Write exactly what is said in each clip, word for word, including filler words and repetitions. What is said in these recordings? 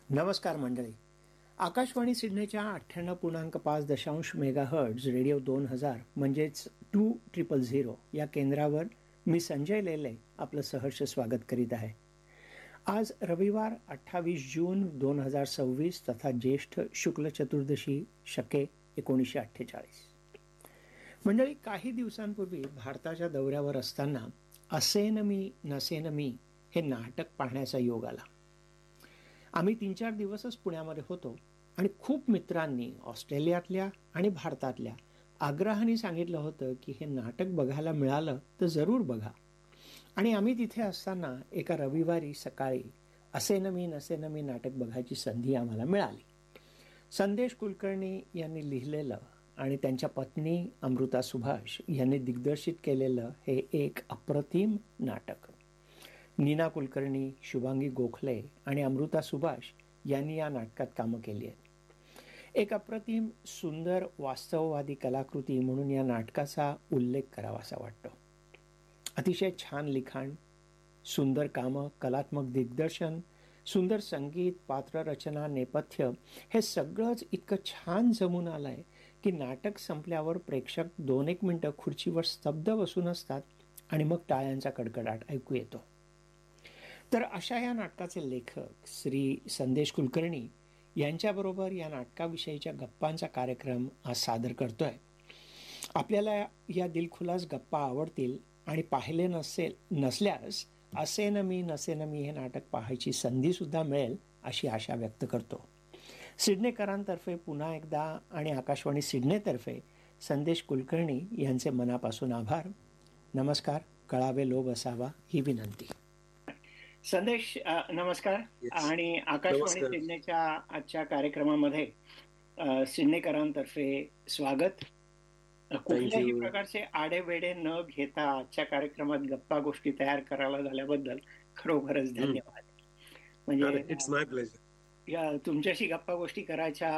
नमस्कार मंडळी. आकाशवाणी सिडनीच्या अठ्ठ्याण्णव पूर्णांक पाच दशांश मेगाहर्ट्ज रेडिओ दोन हजार म्हणजेच टू ट्रिपल झिरो या केंद्रावर मी संजय लेले आपलं सहर्ष स्वागत करीत आहे. आज रविवार अठ्ठावीस जून दोन हजार सव्वीस तथा ज्येष्ठ शुक्ल चतुर्दशी शके एकोणीसशे अठ्ठेचाळीस. मंडळी, काही दिवसांपूर्वी भारताच्या दौऱ्यावर असताना असेन मी नसेन मी हे नाटक पाहण्याचा योग आला. आम्ही तीन चार दिवसच पुण्यामध्ये होतो आणि खूप मित्रांनी ऑस्ट्रेलियातल्या आणि भारतातल्या आग्रहाने सांगितलं होतं की हे नाटक बघायला मिळालं तर जरूर बघा. आणि आम्ही तिथे असताना एका रविवारी सकाळी असेन मी नसेन मी नाटक बघायची संधी आम्हाला मिळाली. संदेश कुलकर्णी यांनी लिहिलेलं आणि त्यांच्या पत्नी अमृता सुभाष यांनी दिग्दर्शित केलेलं हे एक अप्रतिम नाटक. नीना कुलकर्णी, शुभांगी गोखले आणि अमृता सुभाष यांनी या नाटकात कामं केली आहेत. एक अप्रतिम सुंदर वास्तववादी कलाकृती म्हणून या नाटकाचा उल्लेख करावासा वाटतो. अतिशय छान लिखाण, सुंदर कामं, कलात्मक दिग्दर्शन, सुंदर संगीत, पात्ररचना, नेपथ्य हे सगळंच इतकं छान जमून आलं आहे की नाटक संपल्यावर प्रेक्षक दोन एक मिनटं खुर्चीवर स्तब्ध बसून असतात आणि मग टाळ्यांचा कडकडाट ऐकू येतो. तर अशा या नाटकाचे लेखक श्री संदेश कुलकर्णी यांच्याबरोबर या नाटकाविषयीच्या गप्पांचा कार्यक्रम आज सादर करतोय. आपल्याला या दिलखुलास गप्पा आवडतील आणि पाहिले नसेल नसल्यास असेन मी नसेन मी हे नाटक पाहायची संधीसुद्धा मिळेल अशी आशा व्यक्त करतो. सिडनेकरांतर्फे पुन्हा एकदा आणि आकाशवाणी सिडनेतर्फे संदेश कुलकर्णी यांचे मनापासून आभार. नमस्कार. कळावे लोभ असावा ही विनंती. संदेश, नमस्कार. yes. आणि आकाशवाणी सिडनेच्या आजच्या कार्यक्रमामध्ये सिडनेकरांतर्फे स्वागत. कुठल्याही प्रकारचे आडेवेडे न घेता आजच्या कार्यक्रमात गप्पा गोष्टी तयार करायला झाल्याबद्दल खरोखरच धन्यवाद. म्हणजे इट्स माय प्लेजर. या तुमच्याशी गप्पा गोष्टी करायच्या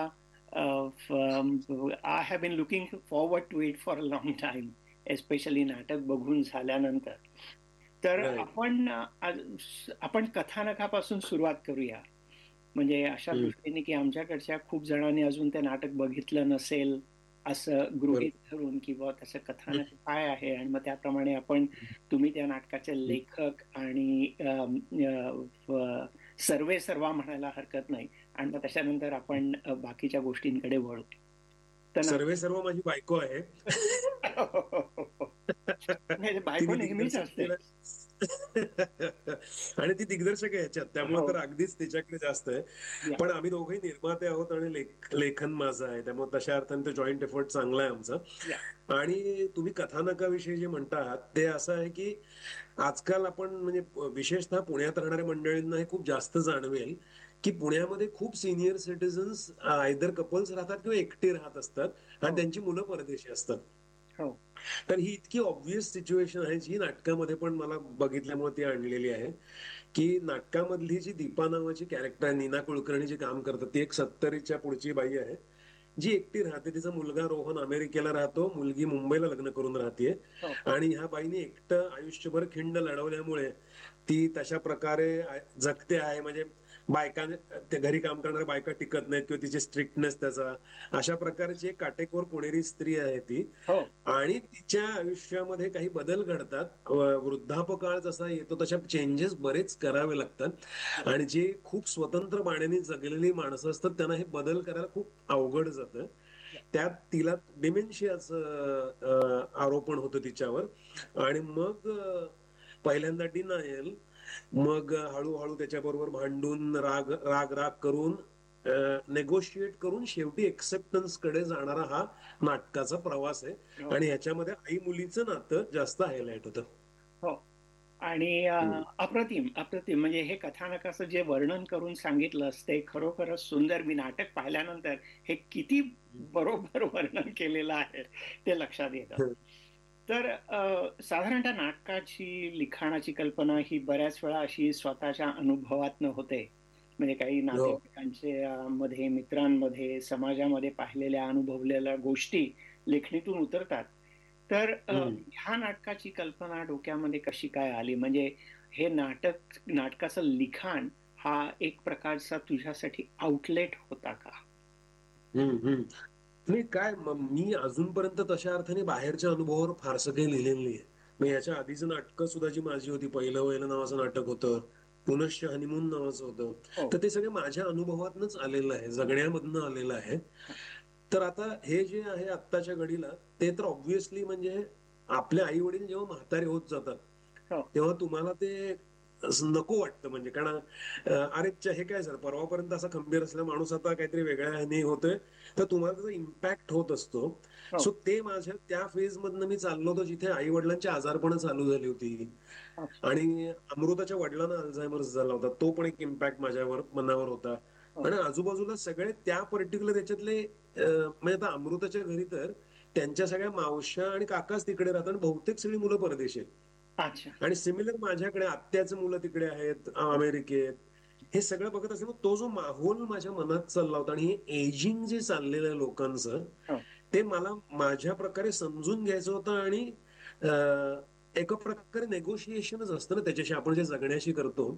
I have bin looking forward to it for a long time, especially नाटक बघून झाल्यानंतर. तर आपण आपण कथानकापासून सुरुवात करूया. म्हणजे अशा दृष्टीने की आमच्याकडच्या खूप जणांनी अजून ते नाटक बघितलं नसेल असं गृहीत धरून किंवा त्याचं कथानक काय आहे आणि मग त्याप्रमाणे आपण तुम्ही त्या नाटकाचे लेखक आणि सर्वे सर्वा म्हणायला हरकत नाही आणि मग त्याच्यानंतर आपण बाकीच्या गोष्टींकडे वळू. सर्वे सर्व माझी बायको आहे. बायको नेहमीच असते आणि ती दिग्दर्शक आहे ह्याच्यात, त्यामुळे तर अगदीच तिच्याकडे जास्त आहे. पण आम्ही दोघंही निर्माते आहोत आणि लेखन माझं आहे, त्यामुळे तशा अर्थाने तो जॉईंट एफर्ट चांगला आहे आमचा. आणि तुम्ही कथानकाविषयी जे म्हणतात ते असं आहे की आजकाल आपण म्हणजे विशेषतः पुण्यात राहणाऱ्या मंडळींना हे खूप जास्त जाणवेल की पुण्यामध्ये खूप सिनियर सिटीजन्स आयदर कपल्स राहतात किंवा एकटे राहत असतात आणि त्यांची मुलं परदेशी असतात. तर ही इतकी ऑब्व्हियस सिच्युएशन आहे जी नाटकामध्ये पण मला बघितल्यामुळे ती आणलेली आहे की नाटकामधली जी दीपा नावाची कॅरेक्टर आहे, नीना कुलकर्णी जे काम करतात, ती एक सत्तरीच्या पुढची बाई आहे जी एकटी राहते. तिचा मुलगा रोहन अमेरिकेला राहतो, मुलगी मुंबईला लग्न करून राहते आणि ह्या बाईने एकटं आयुष्यभर खिंड लढवल्यामुळे ती तशा प्रकारे जगते आहे. म्हणजे बायका त्या घरी काम करणाऱ्या बायका टिकत नाहीत किंवा तिची स्ट्रिक्टनेस, त्याचा अशा प्रकारची एक काटेकोर पुणेरी स्त्री आहे ती. आणि तिच्या आयुष्यामध्ये काही बदल घडतात. वृद्धापकाळ जसा येतो तशा चेंजेस बरेच करावे लागतात आणि जे खूप स्वतंत्र मानेने जगलेली माणसं असतात त्यांना हे बदल करायला खूप अवघड जातं. त्यात तिला डिमेन्शियाचं आरोपण होतं तिच्यावर आणि मग पहिल्यांदा डिनायल, मग हळूहळू त्याच्याबरोबर भांडून राग राग राग करून नेगोशिएट करून शेवटी एक्सेप्टन्स कडे जाणारा हा नाटकाचा प्रवास आहे. आणि ह्याच्यामध्ये आई मुलीचं नातं जास्त हायलाइट होतं. हो. आणि अप्रतिम अप्रतिम म्हणजे हे कथानकाचं जे वर्णन करून सांगितलं ते खरोखरच सुंदर. मी नाटक पाहिल्यानंतर हे किती बरोबर वर्णन केलेलं आहे ते लक्षात येतं. तर साधारणतः नाटकाची लिखाणाची कल्पना ही बऱ्याच वेळा अशी स्वतःच्या अनुभवातनं होते. म्हणजे काही नातेवाईकांच्या मध्ये, मित्रांमध्ये, समाजामध्ये पाहिलेल्या अनुभवलेल्या गोष्टी लेखणीतून उतरतात. तर ह्या नाटकाची कल्पना डोक्यामध्ये कशी काय आली? म्हणजे हे नाटक नाटकाचं लिखाण हा एक प्रकारचा तुझ्यासाठी आउटलेट होता का? हम्म हम्म नाही काय म- मी अजूनपर्यंत तशा अर्थाने बाहेरच्या अनुभवावर फारसं काही लिहिलेलं नाहीये. मग याच्या आधीचं नाटकं सुद्धा जी माझी होती, पहिलं वयलं नावाचं नाटक होतं, पुनश्च हनीमून नावाचं होतं, हो. तर ते सगळे माझ्या अनुभवातनच आलेलं आहे, जगण्यामधनं आलेलं आहे. तर आता हे जे आहे आत्ताच्या घडीला, ते तर ऑब्व्हियसली म्हणजे आपले आई वडील जेव्हा म्हातारे होत जातात हो. तेव्हा तुम्हाला ते असं नको वाटतं, म्हणजे कारण अं, अरे च्या, हे काय सर परवापर्यंत असा खंबीर असलेला माणूस आता काहीतरी वेगळ्या ह्याने होतोय, तर तुम्हाला त्याचा इम्पॅक्ट होत असतो. हो. सो ते माझ्या त्या फेज मधनं मी चाललो होतो जिथे आई वडिलांची आजारपणं चालू झाली होती अच्छा. आणि अमृताच्या वडिलांना अल्झायमर्स झाला होता, तो पण एक इम्पॅक्ट माझ्यावर मनावर होता. हो. आणि आजूबाजूला सगळे त्या पर्टिक्युलर याच्यातले अं, म्हणजे आता अमृताच्या घरी तर त्यांच्या सगळ्या मावश्या आणि काकाच तिकडे राहतात आणि बहुतेक सगळी मुलं परदेशी आहेत. अच्छा. आणि सिमिलर माझ्याकडे आत्याचं मुलं तिकडे आहेत अमेरिकेत. हे सगळं बघत असल्यामुळे तो जो माहोल माझ्या मनात चालला होता आणि हे एजिंग जे चाललेलं आहे लोकांचं, हो. ते मला माझ्या प्रकारे समजून घ्यायचं होतं. आणि अं, एका प्रकारे नेगोशिएशनच असतं ना त्याच्याशी, आपण जे जगण्याशी करतो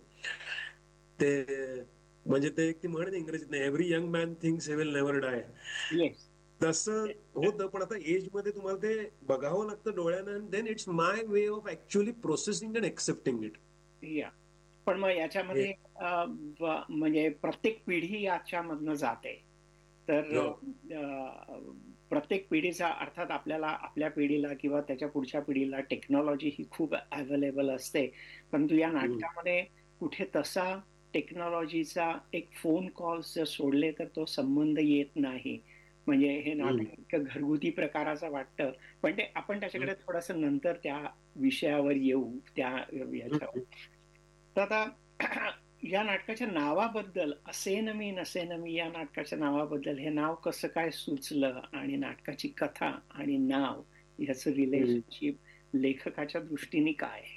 ते. म्हणजे ते एक ती म्हण आहे ना इंग्रजीत, every young man thinks he will never dye. Yes. तसं होतं, पण आता एज मध्ये तुम्हाला ते बघावं लागतं डोळ्यानं. Then it's my way of actually processing and accepting it. या. पण मग याच्यामध्ये अ, ब- म्हणजे प्रत्येक पिढी याच्यामधनं जाते. तर अ, प्रत्येक पिढीचा अर्थात आपल्याला आपल्या पिढीला किंवा त्याच्या पुढच्या पिढीला टेक्नॉलॉजी ही खूप अवेलेबल असते, परंतु या नाटकामध्ये कुठे तसा टेक्नॉलॉजीचा एक फोन कॉल जर सोडले तर तो संबंध येत नाही. म्हणजे हे नाटक इतकं घरगुती प्रकाराचं वाटतं, पण ते आपण त्याच्याकडे थोडस नंतर त्या विषयावर येऊ, त्या याच्यावर. तर आता या नाटकाच्या नावाबद्दल, असे न मी नसे न मी, या नाटकाच्या नावाबद्दल, हे नाव कसं काय सुचलं आणि नाटकाची कथा आणि नाव याचं रिलेशनशिप लेखकाच्या दृष्टीने काय आहे?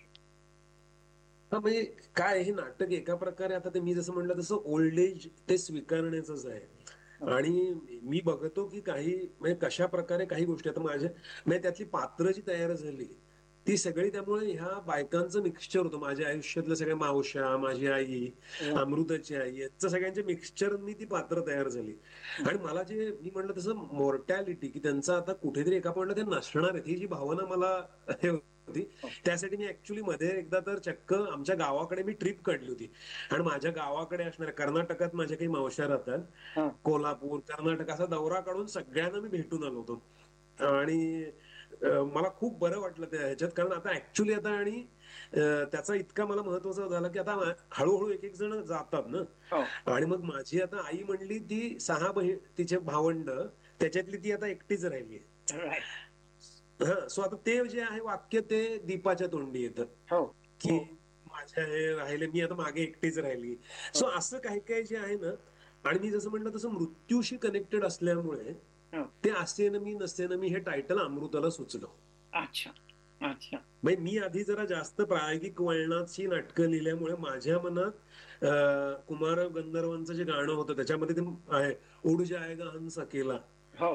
हा म्हणजे काय, हे नाटक एका प्रकारे आता ते मी जसं म्हणलं तसं ओल्ड एज ते स्वीकारण्याचंच आहे. हो. आणि मी बघतो की काही म्हणजे कशा प्रकारे काही गोष्टी आता माझ्या म्हणजे त्यातली पात्र जी तयार झाली ती सगळी त्यामुळे ह्या बायकांचं मिक्सचर होतं. माझ्या आयुष्यातल्या सगळ्या मावश्या, माझी आई, Right. अमृताची आई, यांचं सगळ्यांच्या मिक्सचरनी ती पात्र तयार झाली. आणि मला जे मी म्हणलं तसं मॉर्टॅलिटी, की त्यांचं आता कुठेतरी एका पॉईंटला ते नसणार आहेत, ही जी भावना मला हे होती. हो. त्यासाठी मी ऍक्च्युली मध्ये एकदा तर चक्क आमच्या गावाकडे मी ट्रिप काढली होती. आणि माझ्या गावाकडे असणाऱ्या कर्नाटकात माझ्या काही मावश्या राहतात, हा. कोल्हापूर, कर्नाटक, असा दौरा काढून सगळ्यांना मी भेटून आलो होतो. आणि अं, मला खूप बरं वाटलं त्या ह्याच्यात, कारण आता ऍक्च्युली आता आणि अं, त्याचा इतका मला महत्वाचा झाला की आता हळूहळू एक एक जण जातात ना. हो. आणि मग माझी आता आई म्हणली ती सहा बहीण, तिचे भावंड, त्याच्यातली ती आता एकटीच राहिली. राईट. हा, सो आता ते जे आहे वाक्य ते दीपाच्या तोंडी येतं हो. की माझ्या हे राहिले, मी आता मागे एकटीच राहिली. सो असं काही काही जे आहे ना, आणि मी जसं म्हणलं तसं मृत्यूशी कनेक्टेड असल्यामुळे हो. ते असे ना मी नसते ना मी हे टायटल अमृताला सुचलं. अच्छा. अच्छा. म्हणजे मी आधी जरा जास्त प्रायोगिक वळणाची नाटकं लिहिल्यामुळे माझ्या मनात अं, कुमार गंधर्वांचं जे गाणं होतं त्याच्यामध्ये ते आहे, उड जाएगा हंस अकेला. हो.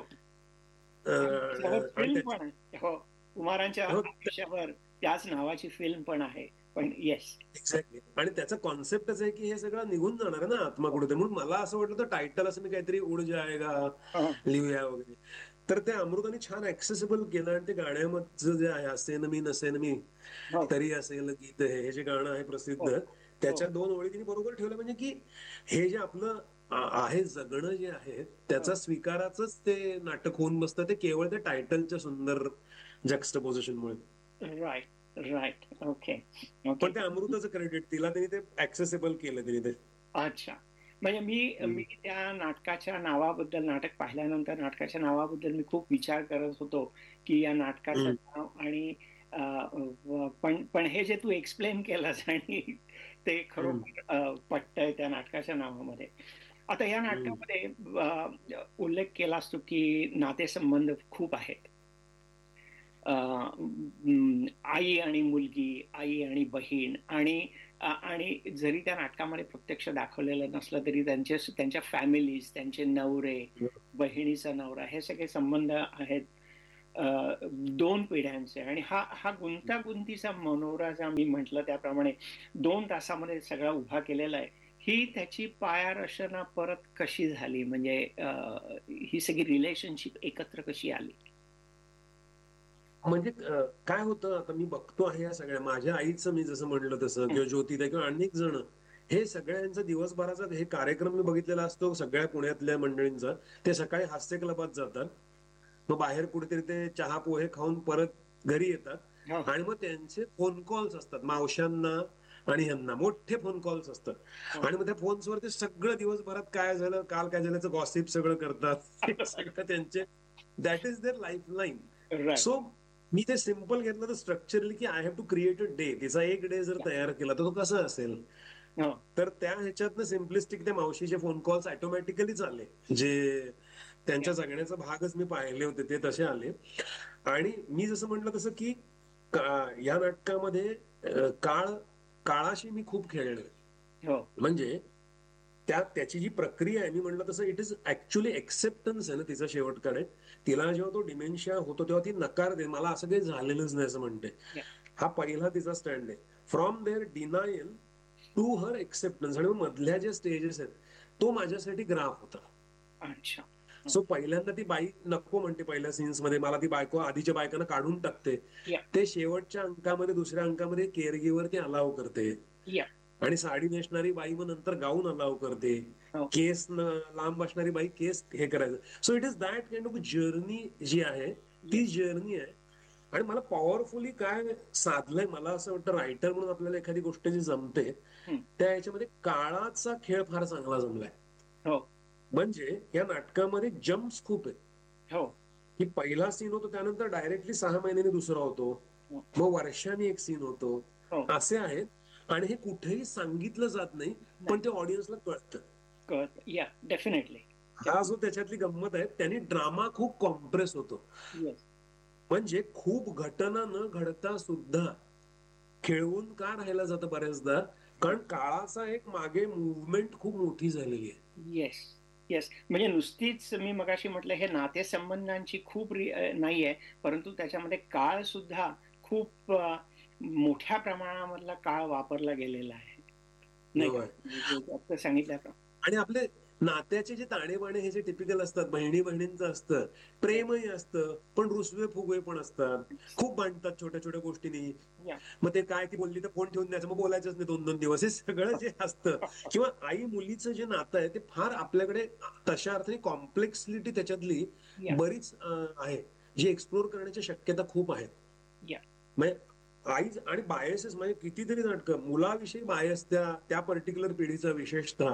आणि त्याच्यावर अं, आणि फिल्म त्याच्या पण आहे. हो. कुमारांच्या हो, आयुष्यावर त्याच नावाची फिल्म पण आहे. पण येस. एक्झॅक्टली. आणि त्याचा कॉन्सेप्टच आहे की हे सगळं निघून जाणार आहे ना आत्मा कुठे, म्हणून मला असं वाटलं तर टायटल असं मी काहीतरी उड जाएगा लिहूया वगैरे. तर ते अमृताने छान ऍक्सेसिबल केलं. आणि ते गाण्यामधलं जे आहे, असे न मी नसे न मी हो. तरी असेल गीत, हे हे जे गाणं आहे प्रसिद्ध, हो. त्याच्या दोन ओळी तिने बरोबर ठेवलं. म्हणजे की हे जे आपलं आ- आहे जगणं जे आहे त्याचा स्वीकाराचंच ते नाटक होऊन बसतं, ते केवळ त्या टायटलच्या सुंदर जक्स्टपोजिशनमुळे. राईट. राईट. ओके. पण ओके. ते अमृताचं क्रेडिट तिला, त्यांनी ते ऍक्सेसिबल केलं तिने ते. अच्छा. म्हणजे मी मी त्या नाटकाच्या नावाबद्दल, नाटक पाहिल्यानंतर नाटकाच्या नावाबद्दल मी खूप विचार करत होतो की या नाटकाचं नाव आणि अ, व- पण पण हे जे तू एक्सप्लेन केलंस आणि ते खरोखर अ, पटतंय त्या नाटकाच्या नावामध्ये. आता या नाटकामध्ये अ, उल्लेख केलास तू की नातेसंबंध खूप आहेत. अ, म, आई आणि मुलगी, आई आणि बहीण, आणि अ, आणि जरी त्या नाटकामध्ये प्रत्यक्ष दाखवलेलं नसलं तरी त्यांचे त्यांच्या फॅमिलीज, त्यांचे नवरे, बहिणीचा नवरा, हे सगळे संबंध आहेत अ, दोन पिढ्यांचे. आणि हा हा गुंतागुंतीचा मनोरा, ज्या मी म्हटलं त्याप्रमाणे दोन तासामध्ये सगळा उभा केलेला आहे. ही त्याची पायारचना परत कशी झाली, म्हणजे ही सगळी रिलेशनशिप एकत्र कशी आली? म्हणजे काय होतं, आता मी बघतो आहे या सगळ्या माझ्या आईचं मी जसं म्हणलं तसं, किंवा ज्योतिताई किंवा अनेक जण, हे सगळ्यांचा दिवसभराचा हे कार्यक्रम मी बघितलेला असतो सगळ्या पुण्यातल्या मंडळींचा. ते सकाळी हास्य क्लबात जातात, मग बाहेर कुठेतरी ते चहा पोहे खाऊन परत घरी येतात, आणि मग त्यांचे फोन कॉल्स असतात मावशांना आणि ह्यांना, मोठे फोन कॉल्स असतात, आणि मग त्या फोन्सवर ते सगळं दिवसभरात काय झालं, काल काय झाल्याचं गॉसिप सगळं करतात. सगळं त्यांचे, that is their life line. So मी ते सिम्पल घेतलं तर स्ट्रक्चरली, की I have to create a day. तिचा एक डे जर तयार केला तर तो कसा असेल, तर त्या ह्याच्यातनं सिम्पलिस्टिक त्या मावशीचे फोन कॉल्स ऑटोमॅटिकलीच आले, जे त्यांच्या जगण्याचा भागच मी पाहिले होते ते तसे आले. आणि मी जसं म्हटलं तसं, की या नाटकामध्ये काळ काळाशी मी खूप खेळलोय. म्हणजे त्या त्याची जी प्रक्रिया आहे, मी म्हटलं तसं इट इज ऍक्च्युअली एक्सेप्टन्स आहे ना तिचा शेवटकडे. तिला जेव्हा तो डिमेन्शिया होतो तेव्हा ती नकार दे, मला असं काही झालेलंच नाही असं म्हणते. हा पहिला तिचा स्टँड आहे. From there denial to her acceptance. आणि मधल्या ज्या स्टेजेस आहेत तो माझ्यासाठी ग्राफ होता. अच्छा. सो पहिल्यांदा ती बाई नको म्हणते पहिल्या सीन्स मध्ये, मला ती बायको आधीच्या बायकांना काढून टाकते. ते शेवटच्या अंकामध्ये दुसऱ्या अंकामध्ये केअर गिव्हर ती अलाव करते, आणि साडी नेसणारी बाई मग नंतर गाऊन अलाव करते, केस लांब असणारी बाई केस हे करायचं. So it is that kind of journey जी आहे ती जर्नी आहे. आणि मला पॉवरफुली काय साधलंय, मला असं वाटतं रायटर म्हणून आपल्याला एखादी गोष्ट जी जमते त्या याच्यामध्ये काळाचा खेळ फार चांगला जमलाय. म्हणजे या नाटकामध्ये जम्प्स खूप आहेत, की पहिला सीन होतो त्यानंतर डायरेक्टली सहा महिन्यांनी दुसरा होतो, मग वर्षांनी एक सीन होतो, असे आहेत. आणि हे कुठेही सांगितलं जात नाही, पण ते ऑडियन्सला कळतं. या डेफिनेटली. हा जो त्याच्यातली गंमत आहे, त्यांनी ड्रामा खूप कॉम्प्रेस होतो. म्हणजे खूप घटना न घडता सुद्धा खेळवून का राहायला जातं बऱ्याचदा, कारण काळाचा एक मागे मुवमेंट खूप मोठी झालेली आहे. Yes yes. म्हणजे नुसतीच मी मगाशी म्हटलं हे नातेसंबंधांची खूप नाहीये, परंतु त्याच्यामध्ये काळ सुद्धा खूप मोठ्या प्रमाणामधला काळ वापरला गेलेला आहे, नाही का सांगितलं. आणि आपले नात्याचे जे ताणेबाणे हे जे टिपिकल असतात, बहिणी बहिणींचं असतं, प्रेमही असतं, पण रुसवे फुगवे पण असतात, खूप भांडतात छोट्या छोट्या गोष्टींनी. मग ते काय ती बोलली तर फोन ठेवून द्यायचं, मग बोलायचंच नाही दोन दोन दिवस, हे सगळं जे असतं. किंवा आई मुलीचं जे नातं आहे ते फार आपल्याकडे तशा अर्थाने कॉम्प्लेक्सिटी त्याच्यातली बरीच आहे, जी एक्सप्लोर करण्याची शक्यता खूप आहे. म्हणजे आई आणि बायसेस, म्हणजे कितीतरी नाटकं मुलाविषयी बायस त्या त्या पर्टिक्युलर पिढीचा विशेषतः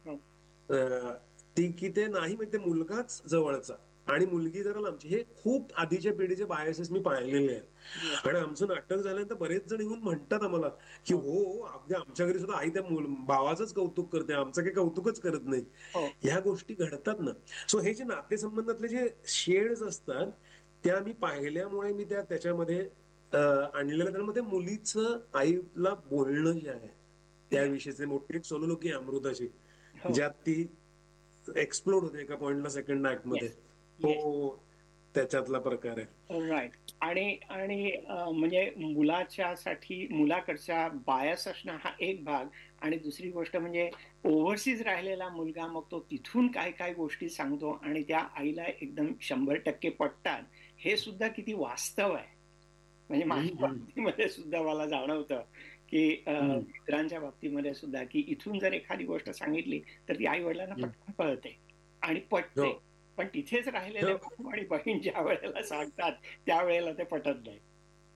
ती की ते नाही, म्हणजे मुलगाच जवळचा आणि मुलगी जरा लांबची, हे खूप आधीच्या पिढीचे बायसेस मी पाहिलेले आहेत. आणि आमचं नाटक झाल्यानंतर बरेच जण येऊन म्हणतात आम्हाला की हो अगदी आमच्या घरी सुद्धा आई त्या भावाचंच कौतुक करते, आमचं काही कौतुकच करत नाही. ह्या गोष्टी घडतात ना. सो हे जे नातेसंबंधातले जे शेड्स असतात त्या मी पाहिल्यामुळे मी त्या त्याच्यामध्ये आणलेलं. त्यामध्ये मुलीचं आईला बोलणं जे आहे त्याविषयीचे मोठी एक सोलोलोकी अमृताची, ज्यात ती एक्सप्लोर होते एका पॉइंटला सेकंड ऍक्ट मध्ये, हो त्याच्यातला प्रकार आहे. राईट. आणि आणि म्हणजे मुलाच्यासाठी मुलाकडचा बायस असणं हा एक भाग, आणि दुसरी गोष्ट म्हणजे ओव्हरसीज राहिलेला मुलगा, मग तो तिथून काय काय गोष्टी सांगतो आणि त्या आईला एकदम शंभर टक्के पटतात, हे सुद्धा किती वास्तव आहे. म्हणजे माझ्या बाबतीमध्ये सुद्धा मला जाणवतं की मित्रांच्या बाबतीमध्ये सुद्धा, की इथून जर एखादी गोष्ट सांगितली तर ती आई वडिलांना पटकन कळते आणि पटते, पण तिथेच राहिलेले भाऊ आणि बहीण ज्या वेळेला सांगतात त्यावेळेला ते पटत नाही.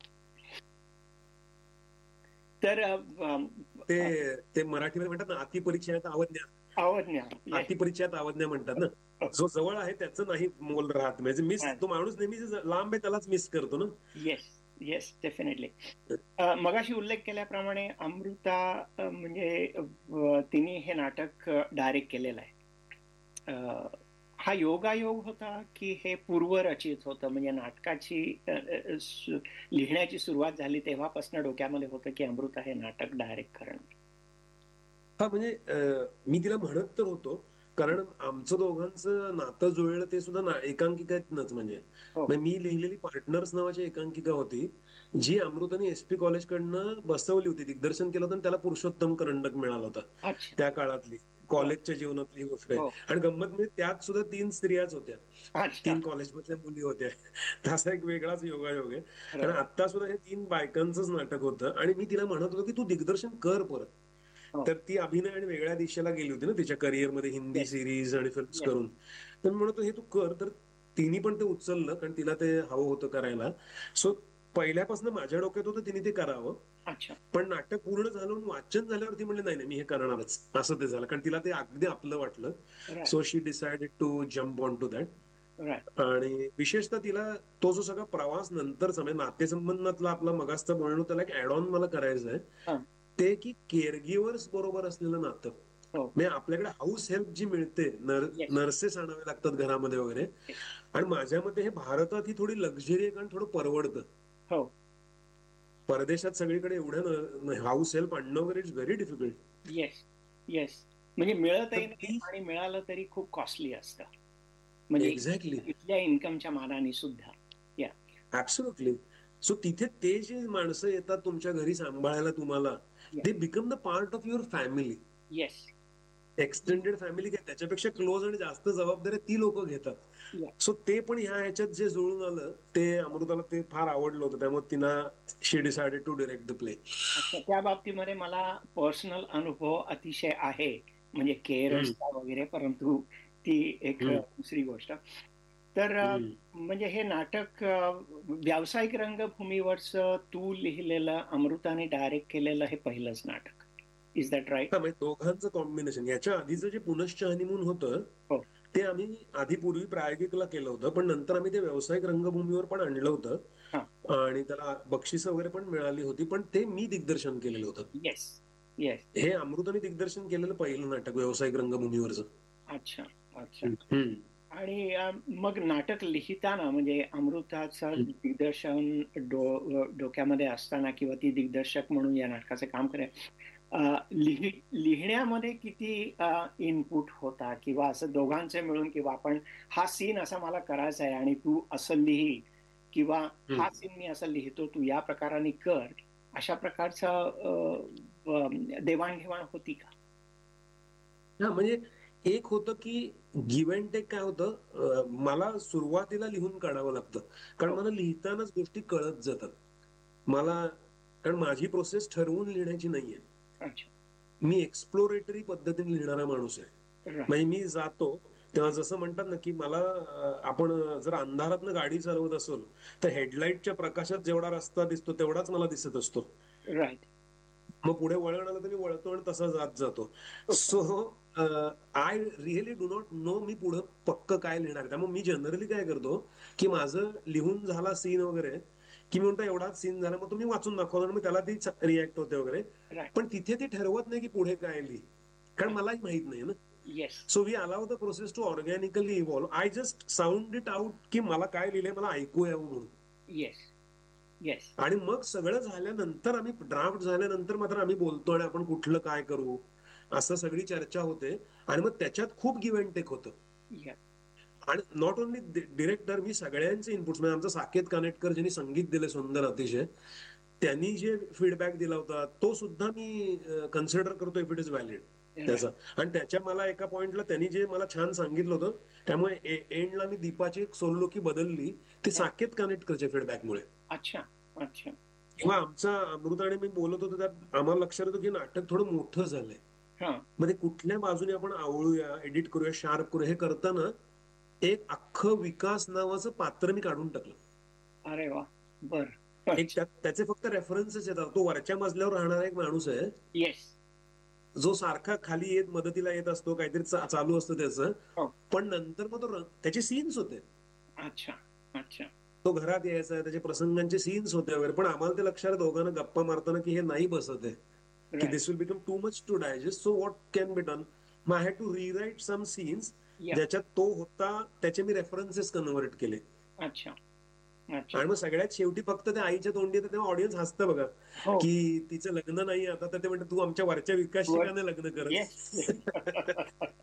तर ते ते मराठीमध्ये म्हणतात ना, अतिपरिचयात अवज्ञा. अवज्ञा, अतिपरिचयात अवज्ञा म्हणतात ना. जो जवळ आहे त्याचं नाही मोल राहत, म्हणजे मिस, तो माणूस नेहमी लांब आहे त्यालाच मिस करतो ना. Yes yes definitely. मगाशी उल्लेख केल्याप्रमाणे अमृता म्हणजे तिने हे नाटक डायरेक्ट केलेलं आहे. हा योगायोग होता की हे पूर्वरचित होतं, म्हणजे नाटकाची लिहिण्याची सुरुवात झाली तेव्हापासून डोक्यामध्ये होतं की अमृता हे नाटक डायरेक्ट करणं? हा म्हणजे मी तिला म्हणत तर होतो, कारण आमचं दोघांचं नातं जुळलं ते सुद्धा एकांकिकातनच. म्हणजे मी लिहिलेली पार्टनर्स नावाची एकांकिका होती जी अमृताने एसपी कॉलेज कडनं बसवली होती, दिग्दर्शन केलं होतं आणि त्याला पुरुषोत्तम करंडक मिळाला होता. अच्छा. त्या काळातली कॉलेजच्या जीवनातली गोष्ट आहे. आणि गंमत म्हणजे त्यात सुद्धा तीन स्त्रियाच होत्या, तीन कॉलेजमधल्या मुली होत्या. तसा एक वेगळाच योगायोग आहे. कारण आता सुद्धा हे तीन बायकांचंच नाटक होतं आणि मी तिला म्हणत होतो की तू दिग्दर्शन कर परत. तर ती अभिनय आणि वेगळ्या दिशेला गेली होती ना तिच्या करिअरमध्ये, हिंदी सिरीज आणि फिल्म्स करून. तर मी म्हणतो हे तू कर. तर तिने पण ते उचललं कारण तिला ते हवं होतं करायला. सो पहिल्यापासून माझ्या डोक्यात होतं तिने ते करावं. पण नाटक पूर्ण झालं, वाचन झाल्यावरती म्हणले नाही नाही मी हे करणारच, असं ते झालं. कारण तिला ते अगदी आपलं वाटलं. So she decided to jump on to that. आणि विशेषतः तिला तो जो सगळा प्रवास नंतरचा म्हणजे नातेसंबंधातला आपला मगासचा बोलणं, त्याला एक ऍड ऑन मला करायचं आहे ते की केअरगिव्हर्स बरोबर असलेलं नातं. म्हणजे आपल्याकडे हाऊस हेल्प जी मिळते, नर्सेस आणावे लागतात घरामध्ये वगैरे, आणि माझ्या मते हे भारतात ही थोडी लक्झरी आहे कारण थोडं परवडतं. परदेशात सगळीकडे एवढं हाऊस हेल्प आणणं वगैरे it's very difficult. Yes yes म्हणजे मिळतही नाही आणि मिळालं तरी खूप कॉस्टली असतं. म्हणजे एक्झॅक्टली इथल्या इन्कमच्या मानाने सुद्धा. या ऍब्सोल्युटली. सो तिथे ते जे माणसं येतात तुमच्या घरी सांभाळायला तुम्हाला, they become the part of your family. Yes. Extended family काय त्याच्यापेक्षा क्लोज आणि जास्त जबाबदारी ती लोक घेतात. सो ते पण ह्या ह्याच्यात जे जुळून आलं ते अमृताला ते फार आवडलं होतं. त्यामुळे तिना शी decided to direct the play. त्या बाबतीमध्ये मला पर्सनल अनुभव अतिशय आहे, म्हणजे केअर्सचा वगैरे, परंतु ती एक दुसरी गोष्ट. तर म्हणजे हे नाटक व्यावसायिक रंगभूमीवरचं तू लिहिलेलं, अमृताने डायरेक्ट केलेलं हे पहिलंच नाटक. Is that right? दोघांचं कॉम्बिनेशन. याच्या आधीचं जे पुनश्च हनीमून होतं ते आम्ही आधी पूर्वी प्रायोगिकला केलं होतं, पण नंतर आम्ही ते व्यावसायिक रंगभूमीवर पण आणलं होतं आणि त्याला बक्षिसं वगैरे पण मिळाली होती. पण ते मी दिग्दर्शन केलेलं होतं. Yes yes. हे अमृताने दिग्दर्शन केलेलं पहिलं नाटक व्यावसायिक रंगभूमीवरचं. अच्छा अच्छा. आणि मग नाटक लिहिताना म्हणजे अमृताचं दिग्दर्शन डोक्यामध्ये असताना किंवा ती दिग्दर्शक म्हणून या नाटकाचं काम करे, लिहिण्यामध्ये किती इनपुट होता किंवा असं दोघांचे मिळून, किंवा आपण हा सीन असा मला करायचा आहे आणि तू असं लिही, किंवा हा सीन मी असं लिहितो तू या प्रकाराने कर, अशा प्रकारचा देवाणघेवाण होती का? हा म्हणजे एक होतं की गिव्ह अँड टेक. काय होतं, मला सुरुवातीला लिहून काढावं लागतं कारण मला लिहितानाच गोष्टी कळत जातात मला. कारण माझी प्रोसेस ठरवून लिहिण्याची नाहीये. मी एक्सप्लोरेटरी पद्धतीने लिहिणारा माणूस आहे. म्हणजे मी जातो तेव्हा जसं म्हणतात ना की मला, आपण जर अंधारातनं गाडी चालवत असेल तर हेडलाईटच्या प्रकाशात जेवढा रस्ता दिसतो तेवढाच मला दिसत असतो. राईट. मग पुढे वळण आलं तर मी वळतो आणि तसा जात जातो. So I really do not know मी पुढे पक्क काय लिहिणार. त्यामुळे मी जनरली काय करतो की माझं लिहून झाला सीन वगैरे की मी म्हणतो एवढाच सीन झाला, मग तुम्ही वाचून दाखवतो आणि मग त्याला ती रिॲक्ट होते वगैरे. पण तिथे ती ठरवत नाही की पुढे काय लिही, कारण मलाही माहित नाही ना. So we allow the process to organically evolve. I just sound it out की मला काय लिहिलंय मला ऐकू यावं म्हणून. Yes yes. आणि मग सगळं झाल्यानंतर, आम्ही ड्राफ्ट झाल्यानंतर मात्र आम्ही बोलतो आणि आपण कुठलं काय करू असं सगळी चर्चा होते आणि मग त्याच्यात खूप गिव्ह अँड टेक होतं. आणि नॉट ओनली डिरेक्टर, मी सगळ्यांचे इनपुट्स, म्हणजे आमचा साकेत कानेटकर ज्यांनी संगीत दिले सुंदर अतिशय, त्यांनी जे फीडबॅक दिला होता तो सुद्धा मी कन्सिडर करतो इफ इट इज व्हॅलिड त्याचा. आणि त्याच्या मला एका पॉइंटला त्यांनी जे मला छान सांगितलं होतं, त्यामुळे एंडला मी दीपाची एक सोलोकी बदलली ती साकेत कानेटकरच्या फीडबॅकमुळे. अच्छा अच्छा. किंवा आमचा अमृताने मी बोलत होतो त्यात आम्हाला लक्षात येतं की नाटक थोडं मोठं झालंय, म्हणजे कुठल्या बाजूने आपण आवळूया, एडिट करूया, शार्प करूया, हे करताना एक अख्खं विकास नावाचं पात्र मी काढून टाकलं. अरे वा. बर. एक त्याचे फक्त रेफरन्सेस येतात. तो वरच्या मजल्यावर राहणारा एक माणूस आहे. येस. जो सारखा खाली येत मदतीला येत असतो, काहीतरी चालू असतं त्याचं, पण नंतर मग तो त्याचे सीन्स होते. अच्छा अच्छा. तो घरात यायचा, त्याचे प्रसंगांचे सीन्स होते वगैरे. पण आम्हाला ते लक्षात दोघांना गप्पा मारताना की हे नाही बसत आहे, की दिस will become too much to digest. So what can be done, I had to rewrite some scenes ज्याच्यात तो होता, त्याचे मी रेफरन्सेस कन्व्हर्ट केले. अच्छा. आणि मग सगळ्यात शेवटी फक्त त्या आईच्या तोंडी येतं तेव्हा ऑडियन्स हसतं बघा की तिचं लग्न नाही आता, तर ते म्हणतात तू आमच्या वरच्या विकासशिकाने लग्न करत.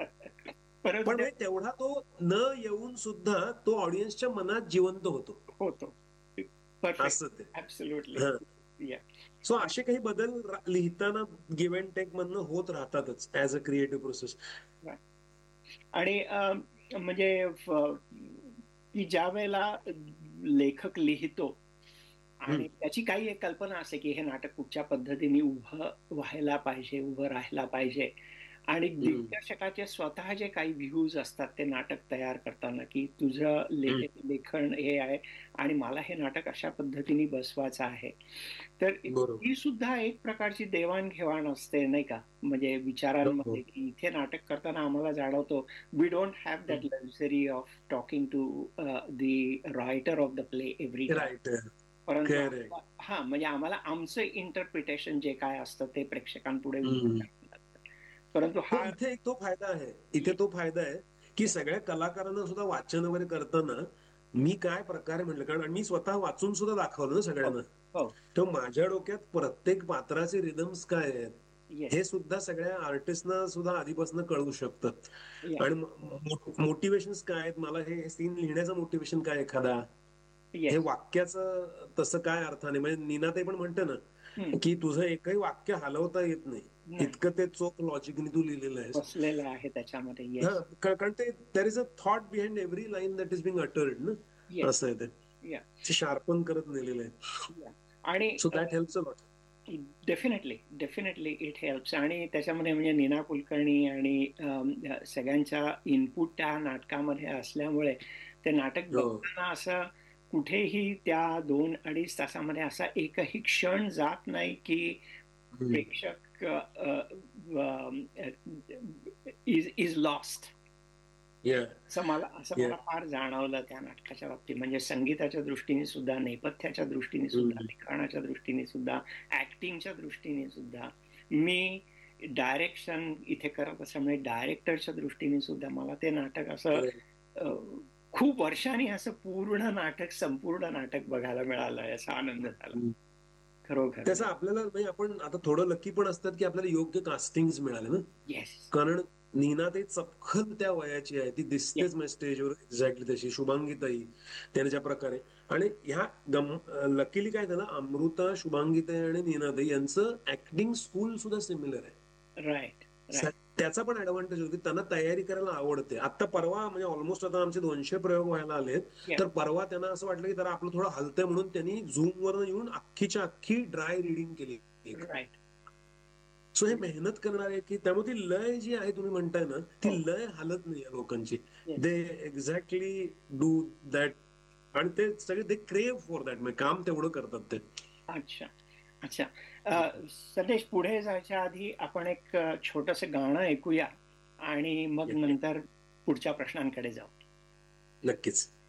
पण तेवढा तो न येऊन सुद्धा तो ऑडियन्सच्या मनात जिवंत होतो. होतो. असं ते ऍब्सोल्युटली. या सो असे काही बदल रा- लिहिताना गिव्ह अँड टेक मधनं होत राहतातच ऍज अ क्रिएटिव्ह प्रोसेस. आणि अं, म्हणजे फ- की ज्या वेळेला लेखक लिहितो आणि त्याची काही एक कल्पना असते की हे नाटक कुठच्या पद्धतीने उभं व्हायला पाहिजे, उभं राहायला पाहिजे, आणि दिग्दर्शकाचे स्वतः जे काही व्ह्यूज असतात ते नाटक तयार करताना, की तुझं ले लेखन हे आहे आणि मला हे नाटक अशा पद्धतीने बसवायचं आहे. तर बरोबर. ही सुद्धा एक प्रकारची देवाणघेवाण असते नाही का, म्हणजे विचारांमध्ये, की इथे नाटक करताना आम्हाला जाणवतो we don't have that luxury of talking to the writer of the play every time. Right. परंतु करेक्ट. आम्हाला- हा म्हणजे आम्हाला आमचं इंटरप्रिटेशन जे काय असतं ते प्रेक्षकांपुढे उभं करावं लागतं. परंतु हो, हा इथे एक तो फायदा आहे, इथे तो फायदा आहे की सगळ्या कलाकारांना सुद्धा वाचन वगैरे करताना मी काय प्रकारे म्हटलं, कारण मी स्वतः वाचून सुद्धा दाखवलं ना सगळ्यांना, हो तर माझ्या डोक्यात प्रत्येक पात्राचे रिदम्स काय आहेत येस हे सुद्धा सगळ्या आर्टिस्टना सुद्धा आधीपासून कळू शकतं. या आणि मोटिवेशन काय आहेत, मला हे सीन लिहिण्याचं मोटिवेशन काय एखादा, हे येस वाक्याचं तसं काय अर्थाने, म्हणजे नीनाताई पण म्हणते ना की तुझं एकही वाक्य हलवता येत नाही, नाही इतकं ते चोख लॉजिकनी तू लिहिलेलं आहेस. बसलेलं आहे त्याच्यामध्ये. हा, येस का- कारण ते there is a thought behind every line that is being uttered ना, येस असं आहे ते. या ते शार्पन करत नेलेलं आहे. या आणि so that helps a lot. Definitely definitely it helps. आणि त्याच्यामध्ये म्हणजे नीना कुलकर्णी आणि अम, सगळ्यांचा इनपुट त्या नाटकामध्ये असल्यामुळे ते नाटक हो. बघताना असं कुठेही त्या दोन अडीच तासामध्ये असा एकही क्षण जात नाही की प्रेक्षक इज इज लॉस्ट. या असं मला असं Yeah. मला फार जाणवलं त्या नाटकाच्या बाबतीत. म्हणजे संगीताच्या दृष्टीने सुद्धा, नेपथ्याच्या दृष्टीने सुद्धा, लिखाणाच्या दृष्टीने सुद्धा, ऍक्टिंगच्या दृष्टीने सुद्धा, मी डायरेक्शन इथे करत असल्यामुळे डायरेक्टरच्या दृष्टीने सुद्धा मला ते नाटक असं अं, खूप वर्षांनी असं पूर्ण नाटक, संपूर्ण नाटक बघायला मिळालं, याचा आनंद झाला खरोखर. त्याचा आपल्याला म्हणजे आपण आता थोडं लकी पण असतात की आपल्याला योग्य कास्टिंग मिळाले ना, येस कारण नीना ते चपखल त्या वयाची आहे, ती दिसतेच स्टेजवर एक्झॅक्टली तशी. शुभांगीताई त्यांच्या प्रकारे, आणि ह्या गम लकीली काय झालं, अमृता, शुभांगीताई आणि नीनाताई यांचं ऍक्टिंग स्कूल सुद्धा सिमिलर आहे. राईट राईट त्याचा पण ऍडव्हान्टेज होती, त्यांना तयारी करायला आवडते. आता परवा म्हणजे ऑलमोस्ट आता आमचे दोनशे प्रयोग व्हायला आलेत, Yeah. तर परवा त्यांना असं वाटलं की जरा आपलं थोडं हलतंय म्हणून त्यांनी झूम वर येऊन अख्खीच्या अख्खी ड्राय रिडिंग केली. राईट. सो हे मेहनत करणार आहे की, त्यामुळे ती लय जी आहे तुम्ही म्हणताय ना, ती हो. लय हालत नाही लोकांची. Yes. They exactly do that, आणि ते सगळे दे क्रेव फॉर दॅट, म्हणजे काम तेवढं करतात ते. अच्छा अच्छा. अ, सतेश, पुढे जायच्या आधी आपण एक छोटस गाणं ऐकूया आणि मग Yeah. नंतर पुढच्या प्रश्नांकडे जाऊ. नक्कीच.